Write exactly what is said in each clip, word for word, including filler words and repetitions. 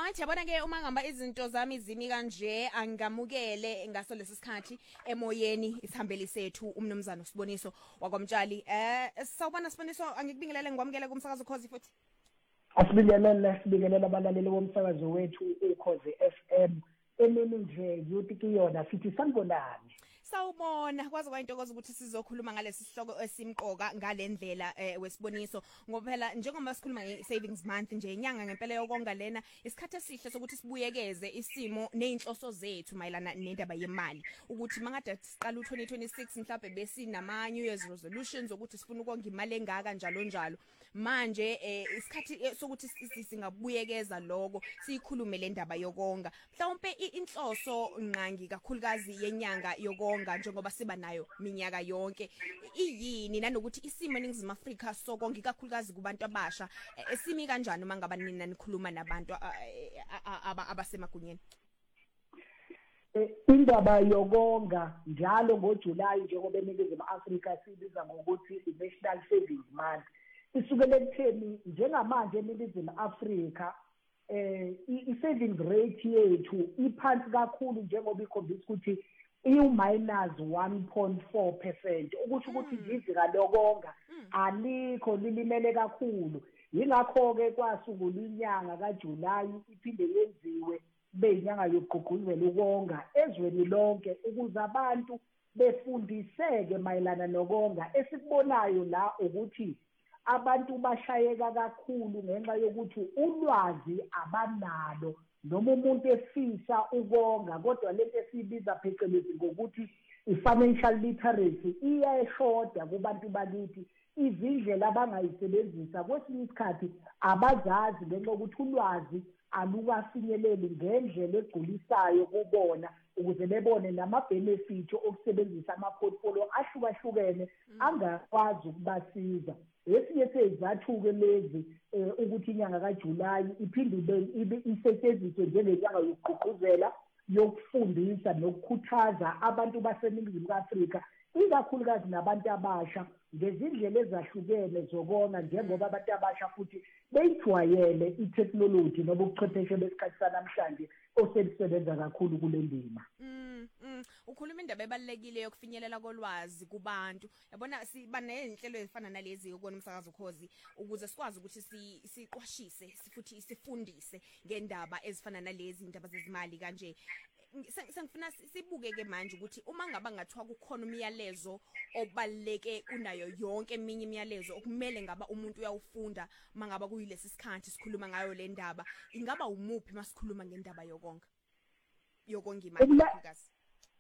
Alright, yabona ke uma ngamba izinto zami zimi kanje angamukele ngaso lesisikhathi emoyeni isihambeli sethu umnumzana uSiboniso wakwamtshali. Eh sawubona Siboniso, angikubingelele ngwamukele kumsakazo Ukhozi futhi. Asibingelele sibingelela abalaleli bomsakazo wethu Ukhozi F M. Emini nje yuthi kuyona sithi sanibonani. Sawubona, kwazi kwayintokoza ukuthi sizokhuluma ngalesi sihloko esimqoka ngalendlela eh, wesiboniso ngoba phela njengoba sikhuluma nge-savings month nje inyanga ngempela yokonga lena isikhathi esihle sokuthi sibuyekeze isimo nezinhloso zethu mayelana nendaba yemali ukuthi mangade siqala u-twenty twenty-six mhlawumbe besinama New Year's resolutions ukuthi sifuna ukonga imali engaka njalo njalo manje eh, isikhathi eh, sokuthi singabuyekeza lokho siyikhulume le ndaba yokonga mhlawumbe inhloso nqangi kakhulukazi yenyanga yokonga njengoba siba nayo minyaka yonke iyini nanokuthi isimo eNingizimu Afrika sokonga ikakhulukazi kubantu abasha esimi kanjani uma ngaba nina nikhuluma nabantu abasemagunyeni. Indaba yokonga njalo ngoJuly njengoba eNingizimu Afrika sibiza ngokuthi i-National Savings Month isukele ekutheni njengamanje eNingizimu Afrika eh i-savings rate yethu iphansi kakhulu njengoba ikhombisa ukuthi i-minus one point four percent ukusho ukuthi izinga lokonga alikho lilimele kakhulu yingakho ke kwasungula inyanga kaJuly iphinde yenziwe beyinyanga yokugqugquzela ukonga ezweni lonke ukuze abantu befundiseke mayelana nokonga. Esikubonayo la ukuthi abantu bashayeka kakhulu ngenxa yokuthi ulwazi abanalo noma umuntu efisa ukonga kodwa lento esibiza phecelezi ngokuthi i-financial literacy iyashoda kubantu bakithi izindlela abangayisebenzisa kwesinye isikhathi abazazi ngenxa yokuthi ulwazi alukafinyeleli ngendlela egculisayo kubona ukuze bebone nama-benefit okusebenzisa ama-portfolio ahlukahlukene angakwazi ukubasiza. Esinye sezathu-ke lezi ukuthi inyanga kaJuly iphinde ibe isetshenziswe njengenyanga yokugqugquzela yokufundisa nokukhuthaza abantu baseNingizimu Afrika ikakhulukazi nabantu abasha ngezindlela ezahlukene zokonga njengoba abantu abasha futhi beyijwayele i-technology noba ubuchwepheshe besikhathi sanamhlanje osebenza kakhulu kule ndima. Mm, mm. Ukhuluma indaba ebalekile yokufinyelela kolwazi kubantu. Yabona siba nezinhlelo ezifana nalezi ukubona umsakazo Ukhozi ukuze sikwazi ukuthi siqwashise futhi sifundise ngendaba ezifana nalezi indaba zezimali kanje. Sengifuna sibuke ke manje ukuthi uma ngaba ngathiwa kukhona umyalezo obaleke kunayo yonke eminye imiyalezo okumele ngaba umuntu uyawufunda mangaba kuyilesi sikhathi sikhuluma ngayo le ndaba ingaba umuphi masikhuluma ngendaba yokonga yokonga imali kakhulukazi.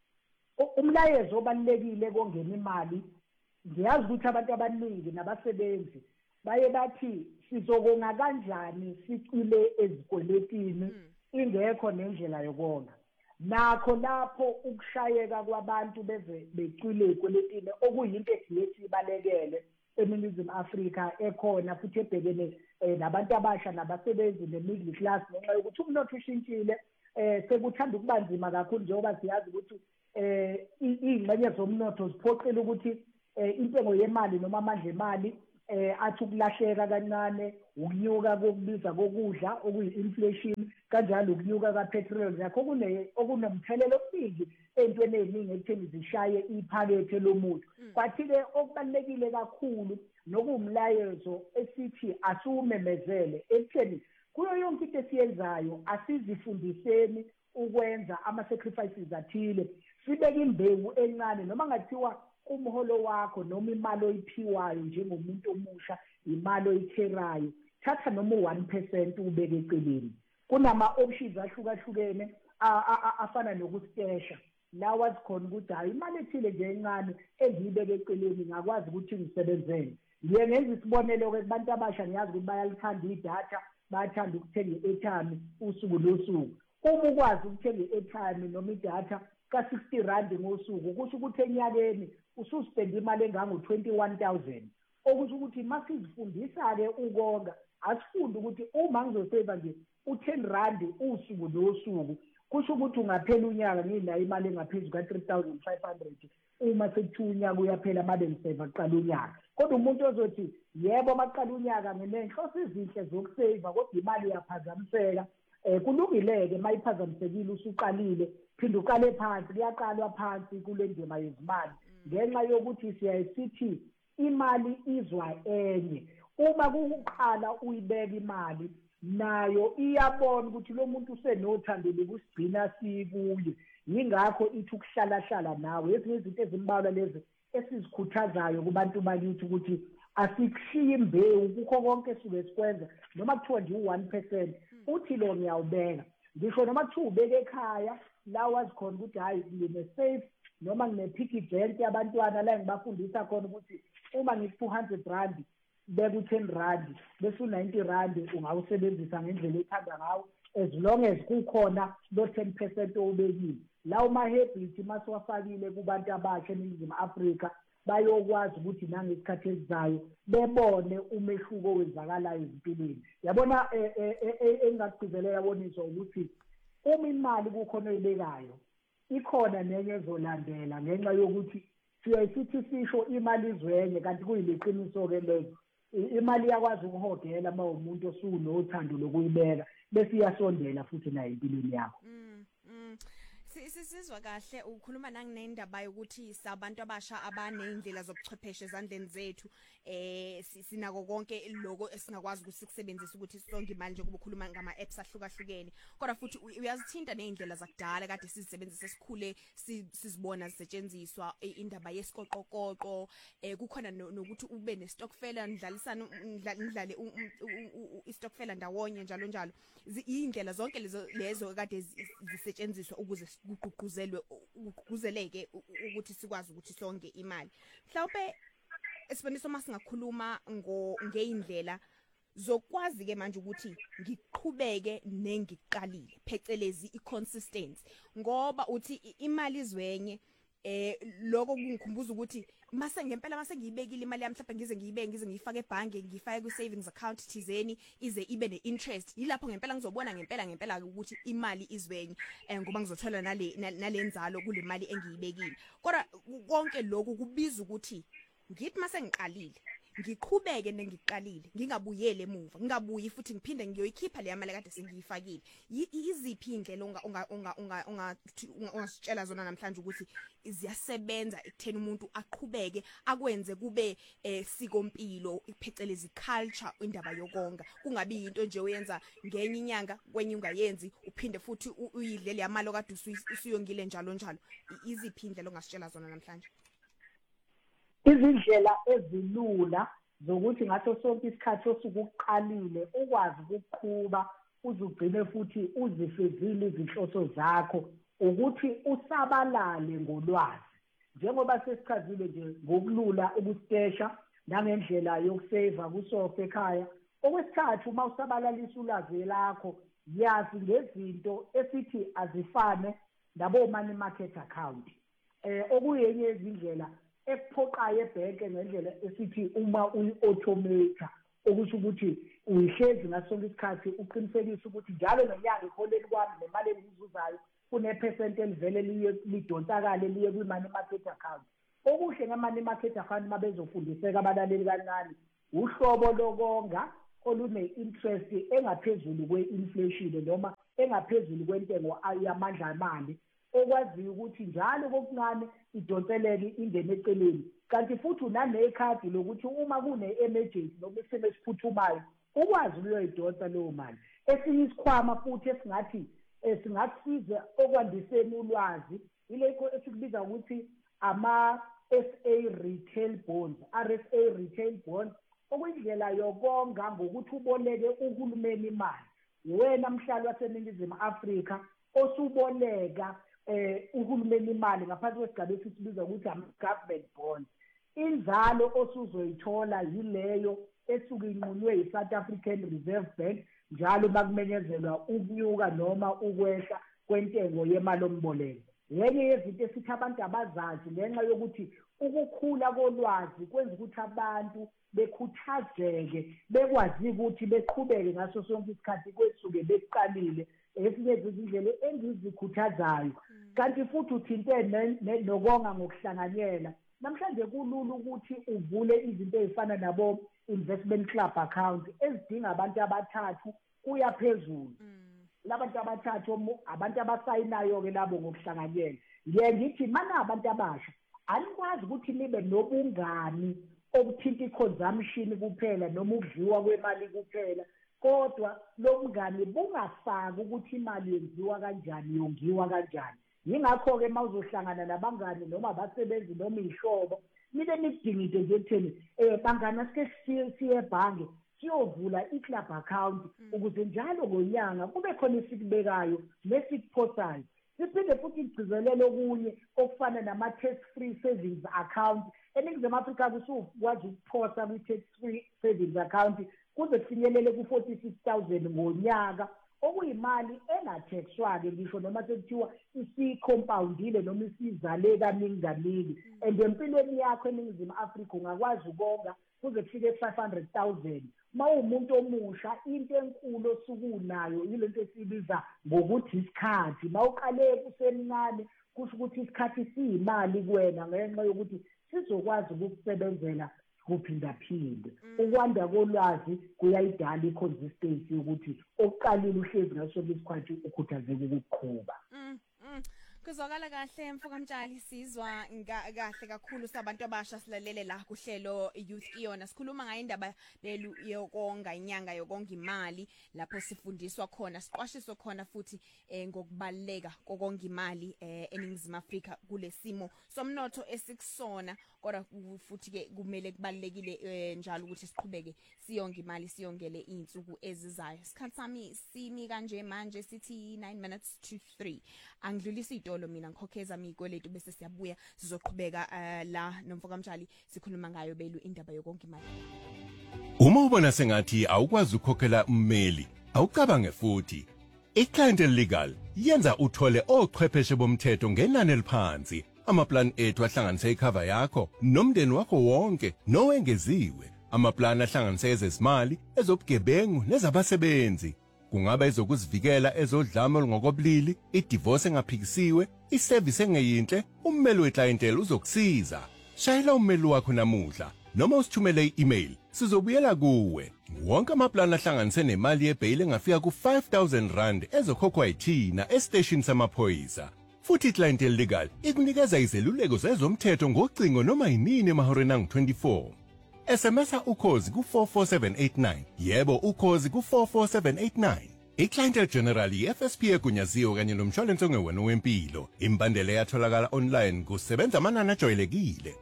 Umlayezo obalekile kongena imali ngiyazi ukuthi abantu abaningi nabasebenzi baye bathi sizokonga kanjani sicile ezikweletini ingekho nendlela yokonga. Nakho lapho ukushayeka kwabantu beze becwile ekweletini okuyinto esiyethi ibalekele eNingizimu Afrika ekhona futhi ebhekene nabantu abasha nabasebenzi ne-middle class ngenxa yokuthi umnotho ushintshile eh sekuthanda ukuba nzima kakhulu njengoba siyazi ukuthi eh ingxenye zomnotho ziphoqile ukuthi intengo yemali noma amandla emali eh athi ukulahleka kancane ukunyuka kokubiza kokudla okuyi-inflation kanjalo ukunyuka kapetrol yakho kune okunomthelelo omningi entweni eziningi ekutheni zishaye iphakethe lomuntu. Kwathi-ke okubalulekile kakhulu nokuwumlayezo esithi asiwumemezele ekutheni kuyo yonke into esiyenzayo asizifundiseni ukwenza ama-sacrifices athile sibeke imbewu encane noma ngathiwa umholo wakho noma imali oyiphiwayo njengomuntu omusha imali oyitherayo thatha noma one percent ubeke eceleni. Kunama options ahlukahlukene afana nokustesha la wazi khona ukuthi hayi imali ethile nje encane engiyibeke eceleni ngakwazi ukuthi ngisebenzele. Ngiye ngenza isibonelo ke kubantu abasha ngiyazi ukuthi bayalithanda idatha bayathanda ukuthenga i-airtime usuku nosuku. Uma ukwazi ukuthenga i-airtime noma idatha ka sixty rand ngosuku kusho ukuthi enyakeni ususpenda imali engango twenty-one thousand okusho ukuthi masizifundisa ke ukonga asifunde ukuthi uma ngizoseva nje u-ten rand usuku nosuku kusho ukuthi ungaphela unyaka nginayo imali engaphezulu ka three thousand five hundred uma sekuthiwa unyaka uyaphela babe ngiseva kuqala unyaka. Kodwa umuntu ozothi yebo maqala unyaka nginenhloso ezinhle zokuseva kodwa imali iyaphazamiseka eh kulungileke mayiphazamisekile usuqalile phinda uqale phansi kuyaqalwa phansi kule ndima yezimali ngenxa yokuthi siyayisithi imali izwa enye uma kuqala uyibeka imali nayo iyabona ukuthi lo muntu usenothando lokusigcina sikuye yingakho ithi ukuhlala hlala nawe ezinye izinto ezimbalwa lezi esizikhuthazayo kubantu bakithi ukuthi asikushiye imbewu kukho konke suke sikwenza noma kuthiwa nje u-one percent uthi lo ngiyawubeka ngisho noma kuthiwa ubeke ekhaya la wazi khona ukuthi hayi ngine-safe noma ngine-piggy bank yabantwana la ngibafundisa khona ukuthi uma ngiku-two hundred rand beka u-ten rand bese u-ninety rand ungawusebenzisa ngendlela ethanda ngawo as long as kukhona lo ten percent owubekile lawo ma-habit masiwafakile kubantu abasha eNingizimu Afrika bayokwazi ukuthi nangesikhathi esizayo bebone umehluko wenzakalayo ezimpilweni yabona engingakugcizelela yaboniswa ukuthi uma imali kukhona oyibekayo ikhona nenye ezolandela ngenxa yokuthi siyayisithi sisho imali izwenye kanti kuyiliqiniso-ke lezo imali iyakwazi ukuhogela uma umuntu osunothando lokuyibeka bese iyasondela futhi nayo empilweni yakho. Sisizwa kahle ukhuluma nanginendaba yokuthi sabantu abasha abanezindlela zobuchwepheshe ezandleni zethu eh sinako konke lokho esingakwazi ukuthi sikusebenzise ukuthi sisonke imali nje kuba ukhuluma ngama apps ahlukahlukene kodwa futhi uyazithinta nezindlela zakudala kade sizisebenzisa esikhule sizibona zisetshenziswa indaba yesiqoqoqoqo eh kukhona nokuthi ube ne stockfella ndlalisana ndlale istockfella ndawonye njalo njalo izindlela zonke lezo lezo kade zisetshenziswa ukuze kuququzelwe ukuzeleke ukuthi sikwazi ukuthi sonke imali mhlawumbe esiboniso masingakhuluma ngo ngeindlela zokwazi ke manje ukuthi ngiqhubeke nengiqalile phecelezi iconsistency ngoba uthi imali izwenye eh lokho kungikhumbuza ukuthi mase ngempela mase ngiyibekile imali yami mhlawumbe ngize ngiyibeke ngize ngiyifake ebhange ngifake ku savings account thizeni ize ibe ne-interest yilapho ngempela ngizobona ngempela ngempela ukuthi imali izwenye eh ngoba ngizothola nale nalenzalo kule mali engiyibekile kodwa konke lokhu kubiza ukuthi ngithi mase ngiqalile ngiqhubeke nengiqalile ngingabuyele emuva ngingabuyi futhi ngiphinde ngiyoyikhipha le mali kade sengiyifakile iziphi indlela unga unga unga unga ungasitshela zona namhlanje ukuthi ziyasebenza ekutheni umuntu aqhubeke akwenze kube sikompilo iphecelezi culture indaba yokonga kungabi into nje uyenza ngenye inyanga kwenye ungayenzi uphinde futhi uyidlele yamali kade usuyongile njalo njalo iziphi indlela ongasitshela zona namhlanje izindlela ezilula zokuthi ngaso sonke isikhathi osukuqalile ukwazi ukuqhuba uzugcine futhi uzifezile izinhloso zakho ukuthi usabalale ngolwazi njengoba sesichazile nje ngokulula ukustesha nangendlela yokusave kusofa ekhaya okwesithathu uma usabalalisa ulwazi lakho yazi ngezinto esithi azifane nabo money market account eh okuyenye izindlela ekuphoqayo ebhenke ngendlela esithi uma uyi-automate okusho ukuthi uyihlezi ngasonke isikhathi uqinisekise ukuthi njalo ngenyanga iholeni kwami nemali engizuzayo kunephesenti elivele liye lidonsakale liye kwi-money market account okuhle nge-money market account uma bezofundiseka abalaleli kancane uhlobo lokonga olune-interest engaphezulu kwe-inflation noma engaphezulu kwentengo yamandla amali okwaziyo ukuthi njalo kokuncane idonseleke indeni eceleni kanti futhi unanekhadi lokuthi uma kune-emergency noma isimo esiphuthumayo ukwazi ukuyoyidonsa leyo mali esinye isikhwama futhi esingathi singakusiza okwandiseni ulwazi yilekho esikubiza ukuthi ama-S A Retail Bonds R S A Retail Bonds okuyindlela yokonga ngokuthi uboleke uhulumeni imali wena mhlali waseNingizimu Afrika osuboleka eh uhulumeni imali ngaphansi kwesigaba esisibiza ukuthi ama-government bonds inzalo osuzoyithola yileyo esuke inqunywe yi-South African Reserve Bank njalo bakumenyezelwa ukunyuka noma ukwehla kwentengo yemali omboleko yenye yezinto esithi abantu abazazi ngenxa yokuthi ukukhula kolwazi kwenza ukuthi abantu bekhuthazeke bekwazi ukuthi beqhubeke ngaso sonke isikhathi kwesuke beqalile ezinye izindlela engizikhuthazayo kanti futhi uthinte nokonga ngokuhlanganyela namhlanje kulula ukuthi uvule izinto ezifana nabo investment club account ezidinga abantu abathathu kuya phezulu labantu abathathu abantu abasayinayo ke labo ngokuhlanganyela ngiye ngithi mana abantu abasha anikwazi ukuthi nibe nobungani obuthinta i-consumption kuphela noma ukudliwa kwemali kuphela kodwa lo mngani bungafaki ukuthi imali yenziwa kanjani yongiwa kanjani yingakho ke mawuzohlangana nabangani noma abasebenzi noma ihlobo nibe nikudingide nje ekutheni eh bangana sike siye ebhange siyovula i-club account ukuze njalo ngonyanga kube khona isikubekayo nesikuphosayo siphinde futhi igcizelele okunye okufana nama-tax free savings account eNingizimu Afrika kusukwazi ukuphosa kwi-tax free savings account kuze kufinyelele ku-forty-six thousand ngonyaka okuyimali engathexwa-ke ngisho noma sekuthiwa isicompoundile noma isizale kaningi kaningi and empilweni yakho eNingizimu Afrika ungakwazi ukonga kuze kufike five hundred thousand mawumuntu omusha into enkulu osukunayo yilento esibiza ngokuthi isikhathi mawuqale kusemncane kusho ukuthi isikhathi siyimali kuwena ngenxa yokuthi sizokwazi ukukusebenzela kuphindaphinde ukwanda kolwazi kuyayidala i-consistency yokuthi okuqalile uhlezi ngaso lesikhathi ukhuthazeke ukuqhubha. Kuzwakala kahle mfoka Mtshali sizwa kahle kakhulu sabantu abasha silalele la kuhlelo Youth Iyona sikhuluma ngayo indaba lelu yokonga inyanga yokonga imali lapho sifundiswa khona siqwashiswa khona futhi eh, ngokubaleka kokonga imali eh, eNingizimu Afrika kulesimo somnotho esikusona kodwa futhi ke kumele kubalekile eh, njalo ukuthi siqhubeke siyonga imali siyongele insuku ezizayo isikhathi sami simi kanje manje sithi nine minutes to three angidlulisa idolo mina ngikhokheza mikweletu bese siyabuya sizoqhubeka uh, la nomfoka Mtshali sikhuluma ngayo belu indaba yokonga imali. Uma ubona sengathi awukwazi ukukhokhela ummeli awucabange futhi iClient Legal yenza uthole ochwepheshe bomthetho ngenani eliphansi amaplan ethu ahlanganise icover yakho nomndeni wakho wonke nowengeziwe amaplan ahlanganise ezezimali ezobugebengu nezabasebenzi kungaba ezokuzivikela ezodlame olungokobulili idivorce engaphikisiwe iservice engeyinhle ummeli weclientele uzokusiza shayela ummeli wakho namuhla noma usithumele i-email sizobuyela kuwe wonke amaplan ahlanganise nemali yebail engafika ku five thousand rand ezokhokhwa yithina estation samaphoyisa futhi iClient Legal ikunikeza izeluleko zezomthetho ngocingo noma yinini emahoreni angu twenty-four S M S ukhozi ku four four seven eight nine yebo ukhozi ku four four seven eight nine iClient General F S P egunyaziwe kanye nomshwalense ongewena wempilo imbandela yatholakala online kusebenza amanani ajwayelekile.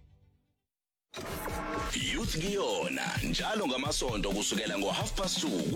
Youth Iyona njalo ngamasonto kusukela ngo half past two